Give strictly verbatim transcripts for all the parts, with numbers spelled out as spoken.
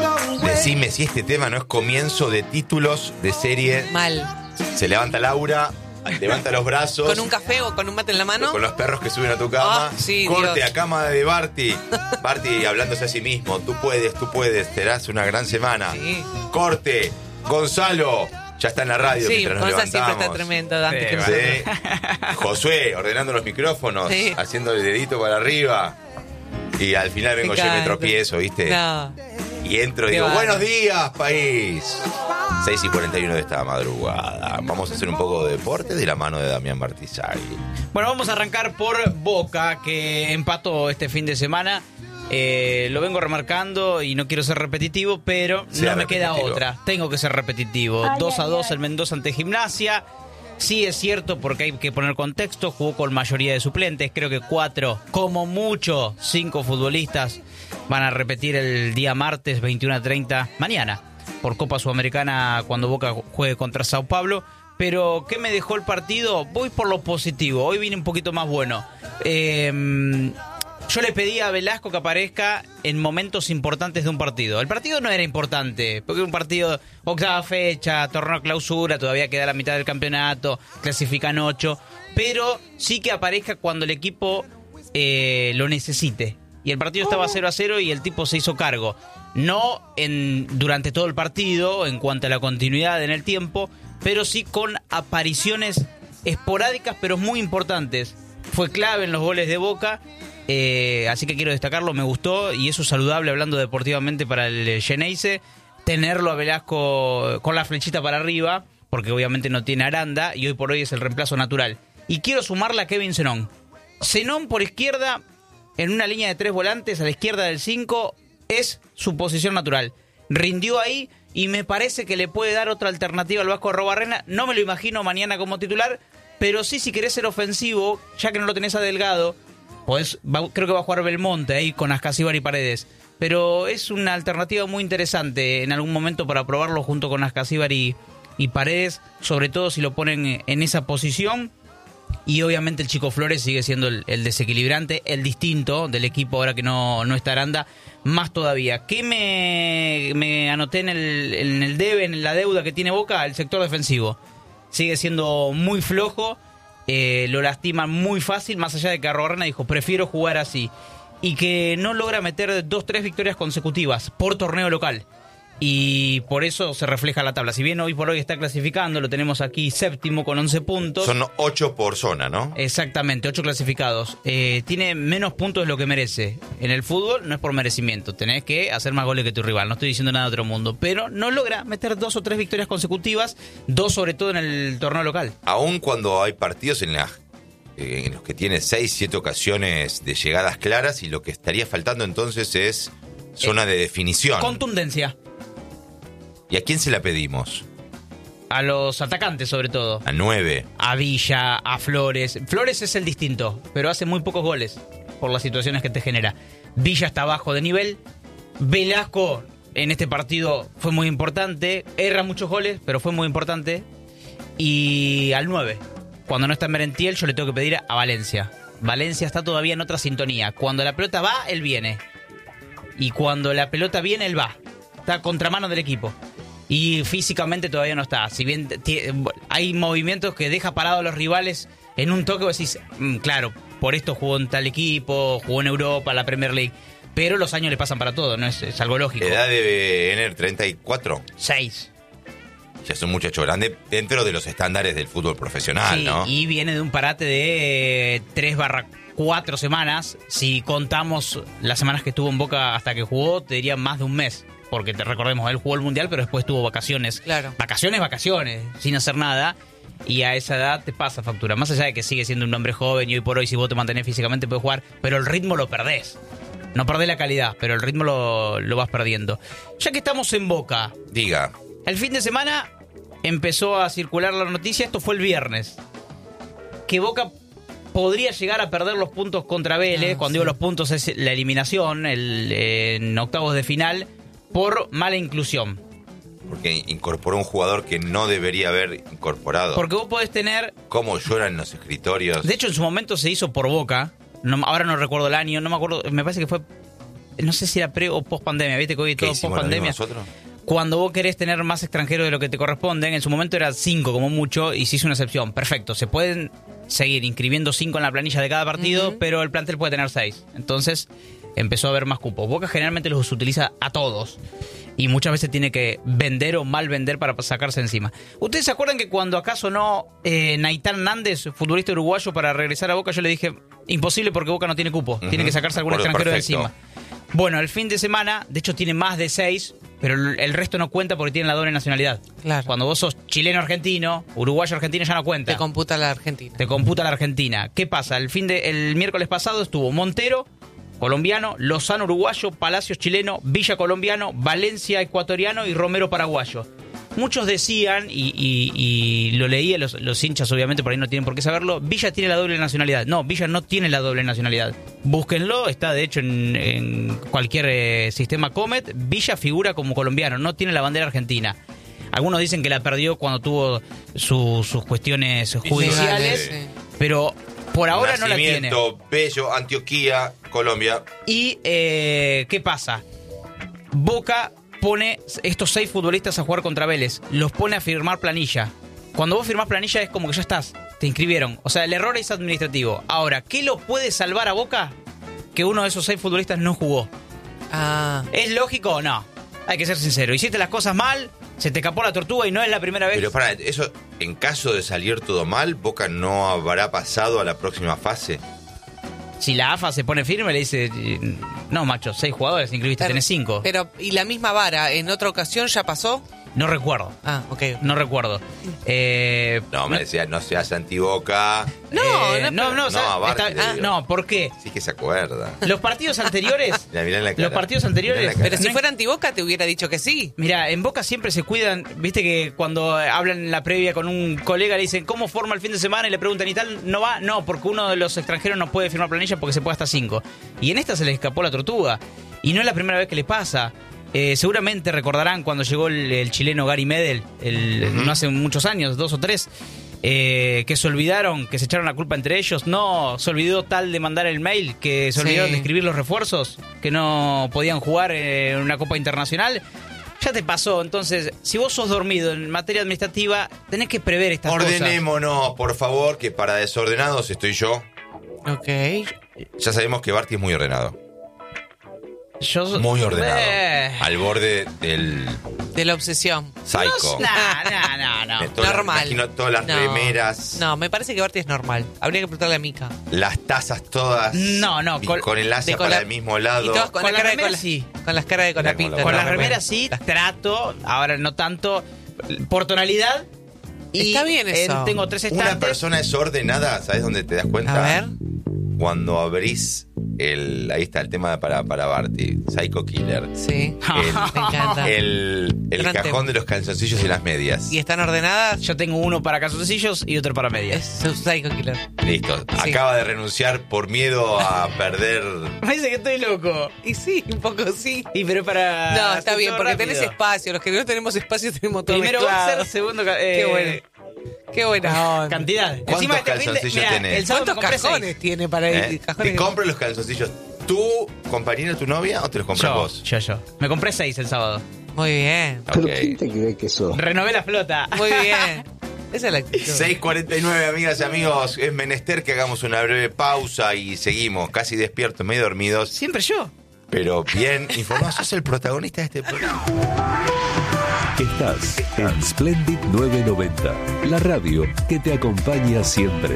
Decime si este tema no es comienzo de títulos de serie. Mal. Se levanta Laura, levanta los brazos. ¿Con un café o con un mate en la mano? Con los perros que suben a tu cama. Oh, sí, Corte Dios. a cama de Barty. Barty hablándose a sí mismo. Tú puedes, tú puedes. Serás una gran semana. Sí. Corte. Gonzalo. Ya está en la radio Sí, mientras nos Gonzalo siempre levantamos. está tremendo, Dante. Sí, que vale. nosotros. Sí. Josué ordenando los micrófonos. Sí. Haciendo el dedito para arriba. Y al final vengo Me yo y me encanta. tropiezo, ¿viste? No. Y entro y Qué digo, bárbaro. buenos días, país. seis y cuarenta y uno de esta madrugada. Vamos a hacer un poco de deporte de la mano de Damián Martizaghi. Bueno, vamos a arrancar por Boca, que empató este fin de semana. Eh, lo vengo remarcando y no quiero ser repetitivo, pero Sea no me queda repetitivo. otra. Tengo que ser repetitivo. dos a dos el Mendoza ante Gimnasia. Sí es cierto, porque hay que poner contexto, jugó con mayoría de suplentes. Creo que cuatro, como mucho, cinco futbolistas van a repetir el día martes veintiuno a treinta, mañana, por Copa Sudamericana, cuando Boca juegue contra Sao Paulo. Pero, ¿qué me dejó el partido? Voy por lo positivo. Hoy viene un poquito más bueno. Eh, yo le pedí a Velasco que aparezca en momentos importantes de un partido. El partido no era importante, porque era un partido octava fecha, torneo clausura, todavía queda la mitad del campeonato, clasifican ocho. Pero sí que aparezca cuando el equipo eh, lo necesite. Y el partido estaba cero a cero y el tipo se hizo cargo. No en durante todo el partido, en cuanto a la continuidad en el tiempo, pero sí con apariciones esporádicas, pero muy importantes. Fue clave en los goles de Boca, eh, así que quiero destacarlo, me gustó, y eso es saludable hablando deportivamente para el Geneise, tenerlo a Velasco con la flechita para arriba, porque obviamente no tiene Aranda, y hoy por hoy es el reemplazo natural. Y quiero sumarla a Kevin Zenón. Zenón por izquierda, en una línea de tres volantes, a la izquierda del cinco, es su posición natural. Rindió ahí y me parece que le puede dar otra alternativa al Vasco Arrobarrena. No me lo imagino mañana como titular, pero sí, si querés ser ofensivo, ya que no lo tenés a Delgado, pues va, creo que va a jugar Belmonte ahí con Ascasíbar y Paredes. Pero es una alternativa muy interesante en algún momento para probarlo junto con Ascasíbar y, y Paredes, sobre todo si lo ponen en esa posición. Y obviamente el Chico Flores sigue siendo el, el desequilibrante, el distinto del equipo ahora que no, no está Aranda, más todavía. ¿Qué me, me anoté en el, en el debe, en la deuda que tiene Boca? El sector defensivo. Sigue siendo muy flojo, eh, lo lastiman muy fácil, más allá de que Arrobarrena dijo, prefiero jugar así. Y que no logra meter dos, tres victorias consecutivas por torneo local. Y por eso se refleja la tabla. Si bien hoy por hoy está clasificando, lo tenemos aquí séptimo con once puntos. Son ocho por zona, ¿no? Exactamente, ocho clasificados. Eh, tiene menos puntos de lo que merece. En el fútbol no es por merecimiento. Tenés que hacer más goles que tu rival. No estoy diciendo nada de otro mundo. Pero no logra meter dos o tres victorias consecutivas. Dos sobre todo en el torneo local. Aún cuando hay partidos en, la, eh, en los que tiene seis, siete ocasiones de llegadas claras, y lo que estaría faltando entonces es zona de definición. Contundencia. ¿Y a quién se la pedimos? A los atacantes sobre todo. A nueve. A Villa, a Flores. Flores es el distinto, pero hace muy pocos goles por las situaciones que te genera. Villa está bajo de nivel. Velasco en este partido fue muy importante. Erra muchos goles, pero fue muy importante. Y al nueve, cuando no está en Merentiel, yo le tengo que pedir a Valencia. Valencia está todavía en otra sintonía. Cuando la pelota va, él viene. Y cuando la pelota viene, él va. Está a contramano del equipo. Y físicamente todavía no está. Si bien t- hay movimientos que deja parados a los rivales en un toque, vos decís, mmm, claro, por esto jugó en tal equipo, jugó en Europa, la Premier League. Pero los años le pasan para todo, no es, es algo lógico. ¿Edad de Ener? ¿treinta y cuatro? Seis. Ya es un muchacho grande dentro de los estándares del fútbol profesional, Sí, ¿no? y viene de un parate de tres barra cuatro semanas. Si contamos las semanas que estuvo en Boca hasta que jugó, te diría más de un mes. Porque te recordemos, él jugó el Mundial, pero después tuvo vacaciones. Claro. Vacaciones, vacaciones, sin hacer nada. Y a esa edad te pasa factura. Más allá de que sigue siendo un hombre joven y hoy por hoy, si vos te mantenés físicamente, puedes jugar. Pero el ritmo lo perdés. No perdés la calidad, pero el ritmo lo, lo vas perdiendo. Ya que estamos en Boca, Diga. el fin de semana empezó a circular la noticia, esto fue el viernes, que Boca podría llegar a perder los puntos contra Vélez. Ah, Cuando sí. digo los puntos es la eliminación el, en octavos de final por mala inclusión. Porque incorporó un jugador que no debería haber incorporado. Porque vos podés tener... ¿Cómo lloran los escritorios? De hecho, en su momento se hizo por Boca. No, ahora no recuerdo el año, no me acuerdo, me parece que fue no sé si era pre o post pandemia, viste que hoy todo post pandemia. Nosotros? Cuando vos querés tener más extranjeros de lo que te corresponden, en su momento era cinco como mucho y se hizo una excepción. Perfecto, se pueden seguir inscribiendo cinco en la planilla de cada partido, uh-huh. pero el plantel puede tener seis. Entonces empezó a haber más cupos. Boca generalmente los utiliza a todos y muchas veces tiene que vender o mal vender para sacarse encima. ¿Ustedes se acuerdan que cuando acá sonó eh, Naitán Hernández, futbolista uruguayo, para regresar a Boca, yo le dije, imposible porque Boca no tiene cupo, uh-huh. tiene que sacarse algún Por extranjero de encima? Bueno, el fin de semana, de hecho tiene más de seis, pero el resto no cuenta porque tiene la doble nacionalidad. Claro. Cuando vos sos chileno-argentino, uruguayo-argentino ya no cuenta. Te computa la Argentina. Te computa la Argentina. ¿Qué pasa? El fin de el miércoles pasado estuvo Montero, colombiano, Lozano, uruguayo, Palacios, chileno, Villa, colombiano, Valencia, ecuatoriano y Romero, paraguayo. Muchos decían, y, y, y lo leía, los, los hinchas obviamente por ahí no tienen por qué saberlo, Villa tiene la doble nacionalidad. No, Villa no tiene la doble nacionalidad. Búsquenlo, está de hecho en, en cualquier eh, sistema Comet. Villa figura como colombiano, no tiene la bandera argentina. Algunos dicen que la perdió cuando tuvo su, sus cuestiones judiciales, sí, sí. pero por ahora no la tiene. Nacimiento, Bello, Antioquía, Colombia. Y, eh, ¿qué pasa? Boca pone estos seis futbolistas a jugar contra Vélez, los pone a firmar planilla. Cuando vos firmás planilla es como que ya estás, te inscribieron. O sea, el error es administrativo. Ahora, ¿qué lo puede salvar a Boca? Que uno de esos seis futbolistas no jugó. Ah. ¿Es lógico o no? Hay que ser sincero. Hiciste las cosas mal, se te escapó la tortuga y no es la primera vez. Pero para, eso, en caso de salir todo mal, ¿Boca no habrá pasado a la próxima fase? Si la A F A se pone firme, le dice, no, macho, seis jugadores, inscribiste, tenés cinco. Pero, ¿y la misma vara en otra ocasión ya pasó? No recuerdo. Ah, ok. No recuerdo. Eh, no, me no, decía, no seas anti-Boca. No, eh, no, no, no, no, Barty, está, ah, no, ¿por qué? Sí que se acuerda. Los partidos anteriores, la mirá en la cara. los partidos anteriores. Pero si fuera anti-Boca te hubiera dicho que sí. Mira, en Boca siempre se cuidan, viste que cuando hablan en la previa con un colega le dicen, ¿cómo forma el fin de semana? Y le preguntan, ¿y tal no va? No, porque uno de los extranjeros no puede firmar planilla porque se puede hasta cinco. Y en esta se les escapó la tortuga. Y no es la primera vez que le pasa. Eh, seguramente recordarán cuando llegó el, el chileno Gary Medel, el, uh-huh. no hace muchos años, dos o tres, eh, que se olvidaron, que se echaron la culpa entre ellos. No, se olvidó tal de mandar el mail, que se olvidaron sí. de escribir los refuerzos, que no podían jugar en una Copa Internacional. Ya te pasó, entonces, si vos sos dormido en materia administrativa, tenés que prever estas cosas. Ordenémonos, por favor, que para desordenados estoy yo. Ok. Ya sabemos que Barty es muy ordenado. Yo, muy ordenado. Eh. Al borde del... De la obsesión. Psycho. No, no, no, no. Todas normal. Las, imagino todas las no. remeras. No, me parece que Barty es normal. Habría que preguntarle a Mica. Las tazas todas. No, no. Con, con el asa para la, el mismo lado. Y todas con, con la cara remera, de, con, sí. Con las caras de con la pinta. Con las remeras sí, trato. Ahora no tanto. Por tonalidad. Y está bien eso. En, tengo tres estantes. Una persona es ordenada, ¿sabes dónde te das cuenta? A ver. Cuando abrís el... Ahí está el tema para, para Barty. Psycho Killer. Sí. El, me encanta. El, el cajón tema. De los calzoncillos y las medias. ¿Y están ordenadas? Yo tengo uno para calzoncillos y otro para medias. Es un Psycho Killer. Listo. Sí. Acaba de renunciar por miedo a perder... Me dice que estoy loco. Y sí, un poco sí. Y pero para... No, está bien, porque rápido. tenés espacio. Los que no tenemos espacio tenemos todo Primero mezclado. boxer, segundo... Eh, Qué bueno. Qué buena cantidad. ¿Cuántos Encima calzoncillos mirá, tenés? El sábado ¿Cuántos cajones seis. tiene para ir? ¿Eh? Cajones ¿Te compras los calzoncillos tu compañera, tu novia o te los compras yo, vos? Yo, yo. Me compré seis el sábado. Muy bien. ¿Pero okay. quién te cree que sos? Renové la flota. Muy bien. Esa es la actitud. seis cuarenta y nueve, amigas y amigos. Es menester que hagamos una breve pausa y seguimos casi despiertos, medio dormidos. Siempre yo. Pero bien informados. Sos el protagonista de este programa. Estás en Splendid novecientos noventa, la radio que te acompaña siempre.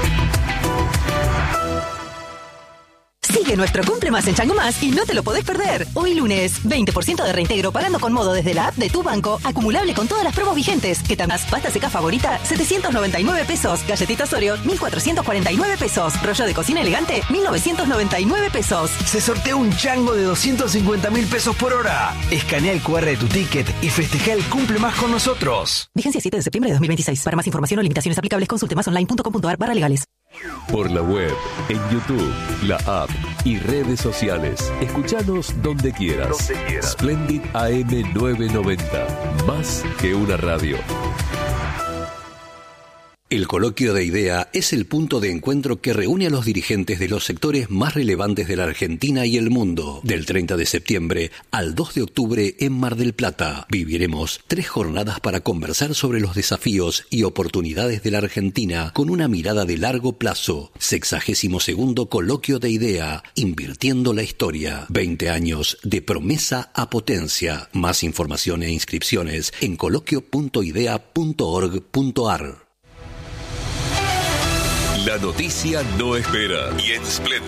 Sigue nuestro Cumple Más en Chango Más y no te lo podés perder. Hoy lunes, veinte por ciento de reintegro pagando con Modo desde la app de tu banco, acumulable con todas las promos vigentes. Que también pasta seca favorita, setecientos noventa y nueve pesos. Galletitas Oreo, mil cuatrocientos cuarenta y nueve pesos. Rollo de cocina elegante, mil novecientos noventa y nueve pesos. Se sortea un chango de doscientos cincuenta mil pesos por hora. Escanea el cu erre de tu ticket y festeja el Cumple Más con nosotros. Vigencia siete de septiembre de dos mil veintiséis. Para más información o limitaciones aplicables, consulte más online punto com punto ar barra legales. Por la web, en YouTube, la app y redes sociales. Escuchanos donde quieras. Donde quieras. Splendid A M novecientos noventa. Más que una radio. El Coloquio de Idea es el punto de encuentro que reúne a los dirigentes de los sectores más relevantes de la Argentina y el mundo. Del treinta de septiembre al dos de octubre en Mar del Plata, viviremos tres jornadas para conversar sobre los desafíos y oportunidades de la Argentina con una mirada de largo plazo. Sexagésimo segundo Coloquio de Idea, invirtiendo la historia. veinte años de promesa a potencia. Más información e inscripciones en coloquio punto idea punto org punto ar. La noticia no espera y en Splendid